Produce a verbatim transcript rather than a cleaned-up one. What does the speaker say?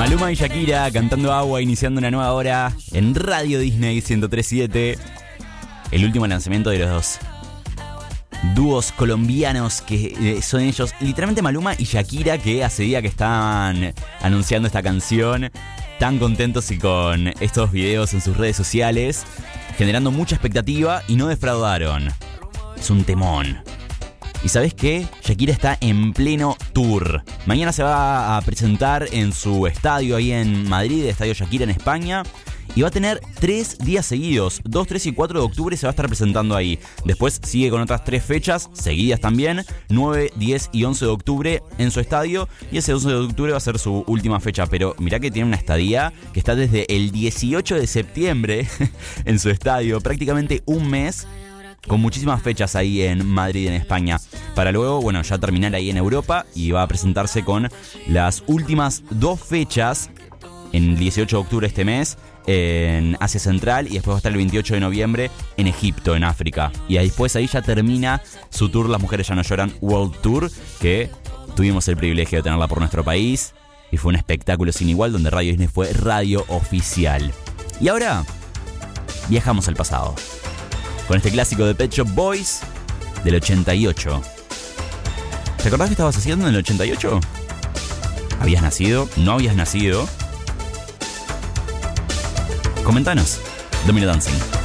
Maluma y Shakira cantando Agua, iniciando una nueva hora en Radio Disney ciento tres punto siete. El último lanzamiento de los dos dúos colombianos que son ellos, literalmente Maluma y Shakira, que hace día que estaban anunciando esta canción, tan contentos y con estos videos en sus redes sociales, generando mucha expectativa y no defraudaron. Es un temón. ¿Y sabes qué? Shakira está en pleno tour. Mañana se va a presentar en su estadio ahí en Madrid, el Estadio Shakira en España. Y va a tener tres días seguidos. dos, tres y cuatro de octubre se va a estar presentando ahí. Después sigue con otras tres fechas seguidas también. nueve, diez y once de octubre en su estadio. Y ese once de octubre va a ser su última fecha. Pero mirá que tiene una estadía que está desde el dieciocho de septiembre en su estadio. Prácticamente un mes. Con muchísimas fechas ahí en Madrid, en España. Para luego, bueno, ya terminar ahí en Europa. Y va a presentarse con las últimas dos fechas en el dieciocho de octubre este mes en Asia Central, y después va a estar el veintiocho de noviembre en Egipto, en África. Y después ahí ya termina su tour Las Mujeres Ya No Lloran World Tour, que tuvimos el privilegio de tenerla por nuestro país. Y fue un espectáculo sin igual, donde Radio Disney fue radio oficial. Y ahora viajamos al pasado con este clásico de Pet Shop Boys del ochenta y ocho. ¿Te acordás qué estabas haciendo en el ochenta y ocho? ¿Habías nacido? ¿No habías nacido? Coméntanos. Domino Dancing.